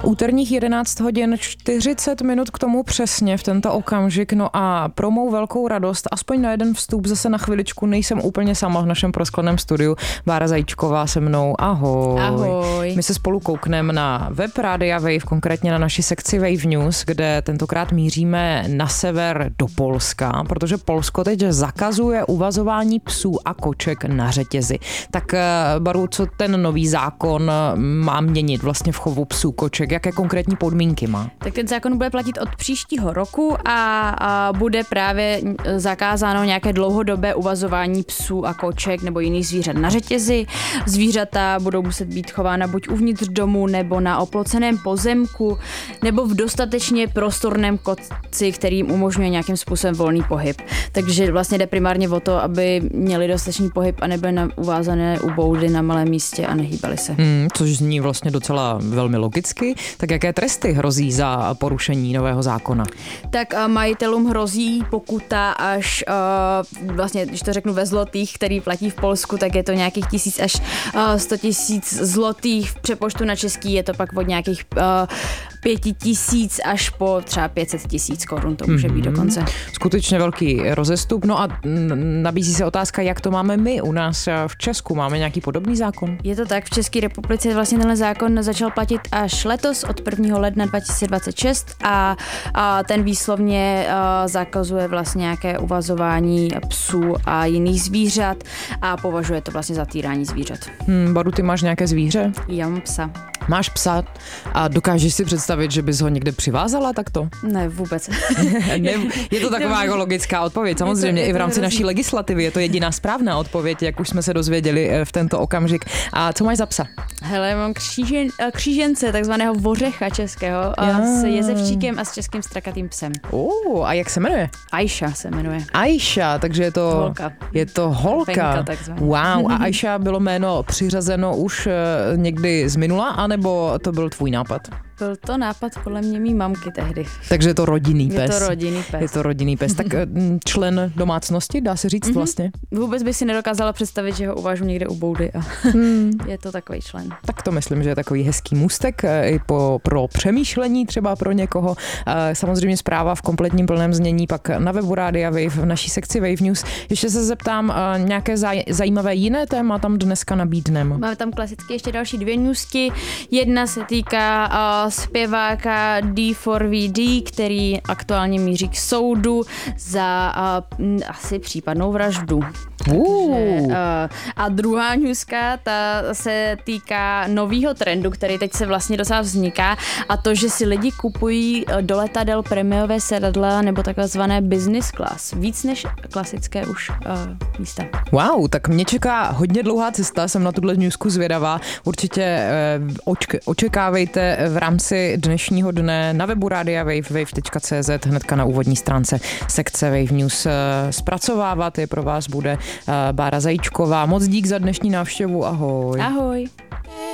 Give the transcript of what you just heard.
Úterních 11 hodin 40 minut k tomu přesně v tento okamžik. No a pro mou velkou radost, aspoň na jeden vstup, zase na chviličku nejsem úplně sama v našem proskleném studiu. Bára Zajíčková se mnou. Ahoj. Ahoj. My se spolu koukneme na web Rádia Wave, konkrétně na naši sekci Wave News, kde tentokrát míříme na sever do Polska, protože Polsko teď zakazuje uvazování psů a koček na řetězi. Tak Baru, co ten nový zákon má měnit vlastně v chovu psů, koček? Jaké konkrétní podmínky má? Tak ten zákon bude platit od příštího roku a bude právě zakázáno nějaké dlouhodobé uvazování psů a koček nebo jiných zvířat na řetězi. Zvířata budou muset být chována buď uvnitř domu nebo na oploceném pozemku nebo v dostatečně prostorném koci, který jim umožňuje nějakým způsobem volný pohyb. Takže vlastně jde primárně o to, aby měli dostatečný pohyb a nebyly uvázané u boudy na malém místě a nehýbali se. Což zní vlastně docela velmi logicky. Tak jaké tresty hrozí za porušení nového zákona? Tak majitelům hrozí pokuta až vlastně, když to řeknu ve zlotých, který platí v Polsku, tak je to nějakých 1000 až 100 000 zlotých. V přepočtu na český je to pak od nějakých 5000 až po třeba 500 000 korun, to může být dokonce. Skutečně velký rozestup. No a nabízí se otázka, jak to máme my u nás v Česku. Máme nějaký podobný zákon? Je to tak, v České republice vlastně tenhle zákon začal platit až letos od 1. ledna 2026 a ten výslovně zakazuje vlastně nějaké uvazování psů a jiných zvířat a považuje to vlastně za týrání zvířat. Baru, ty máš nějaké zvíře? Já mám psa. Máš psa a dokážeš si představit, že bys ho někde přivázala takto? Ne, vůbec. Je to taková jako logická odpověď. Samozřejmě i v rámci naší legislativy je to jediná správná odpověď, jak už jsme se dozvěděli v tento okamžik. A co máš za psa? Hele, mám křížence, takzvaného vořecha českého, s jezevčíkem a s českým strakatým psem. A jak se jmenuje? Aisha se jmenuje. Aisha, takže je to holka. Je to holka. Fenka, takzvaně. Wow, a Aisha bylo jméno přiřazeno už někdy z minula, anebo to byl tvůj nápad? Byl to nápad podle mě mý mamky tehdy. Takže je to rodinný pes. Je to rodinný pes. Je to rodinný pes. Tak člen domácnosti, dá se říct vlastně? Vůbec bych si nedokázala představit, že ho uvážu někde u boudy a je to takový člen. Tak to myslím, že je takový hezký můstek i pro přemýšlení třeba pro někoho. Samozřejmě zpráva v kompletním plném znění pak na webu Rádia Wave v naší sekci Wave News. Ještě se zeptám, nějaké zajímavé jiné téma tam dneska nabídnem. Máme tam klasicky ještě další 2 newsky. Jedna se týká zpěváka D4VD, který aktuálně míří k soudu za asi případnou vraždu. Takže, a druhá newska, ta se týká nového trendu, který teď se vlastně docela vzniká, a to, že si lidi kupují do letadel prémiové sedadla nebo takzvané business class, víc než klasické už místa. Wow, tak mě čeká hodně dlouhá cesta, jsem na tuhle newsku zvědavá. Určitě očekávejte v rámci dnešního dne na webu Rádia Wave, wave.cz, hnedka na úvodní stránce sekce Wave News. Zpracovávat je pro vás bude Bára Zajíčková. Moc dík za dnešní návštěvu, ahoj. Ahoj.